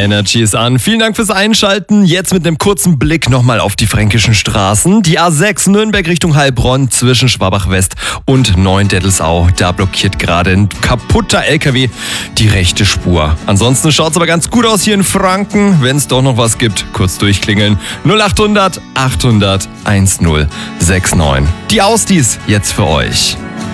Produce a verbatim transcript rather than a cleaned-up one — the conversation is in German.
Energy ist an. Vielen Dank fürs Einschalten. Jetzt mit einem kurzen Blick nochmal auf die fränkischen Straßen. Die A sechs Nürnberg Richtung Heilbronn zwischen Schwabach West und Neuendettelsau. Da blockiert gerade ein kaputter L K W die rechte Spur. Ansonsten schaut es aber ganz gut aus hier in Franken. Wenn es doch noch was gibt, kurz durchklingeln. null acht hundert achthundert eins null sechs neun. Die Ausdies jetzt für euch.